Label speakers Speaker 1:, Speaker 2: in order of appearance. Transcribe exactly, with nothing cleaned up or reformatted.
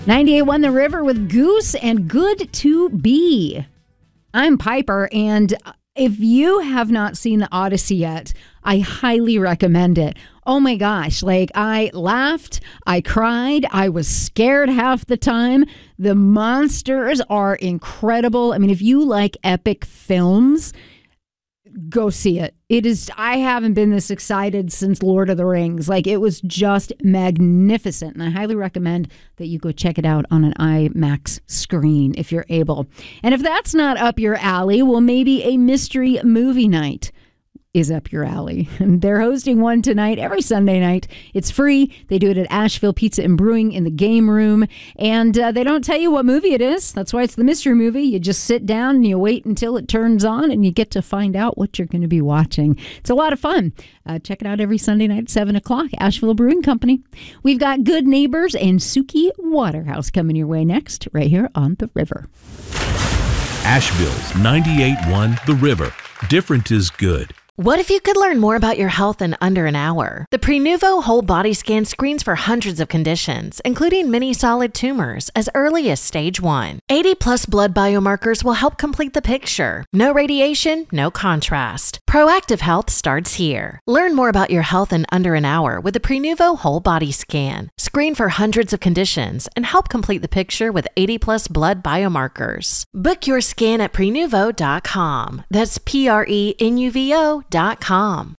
Speaker 1: ninety-eight point one The River with Goose and Good to Be. I'm Piper, and if you have not seen The Odyssey yet, I highly recommend it. Oh my gosh, like I laughed, I cried, I was scared half the time. The monsters are incredible. I mean, if you like epic films, go see it. It is, I haven't been this excited since Lord of the Rings. Like, it was just magnificent. And I highly recommend that you go check it out on an IMAX screen if you're able. And if that's not up your alley, well, maybe a mystery movie night is up your alley. And they're hosting one tonight, every Sunday night. It's free. They do it at Asheville Pizza and Brewing in the game room. And uh, they don't tell you what movie it is. That's why it's the mystery movie. You just sit down and you wait until it turns on and you get to find out what you're going to be watching. It's a lot of fun. Uh, check it out every Sunday night at seven o'clock, Asheville Brewing Company. We've got Good Neighbors and Suki Waterhouse coming your way next, right here on The River.
Speaker 2: Asheville's ninety-eight point one The River. Different is good.
Speaker 3: What if you could learn more about your health in under an hour? The Prenuvo Whole Body Scan screens for hundreds of conditions, including many solid tumors, as early as stage one. eighty plus blood biomarkers will help complete the picture. No radiation, no contrast. Proactive health starts here. Learn more about your health in under an hour with the Prenuvo Whole Body Scan. Screen for hundreds of conditions and help complete the picture with eighty plus blood biomarkers. Book your scan at prenuvo dot com. That's P R E N U V O dot com.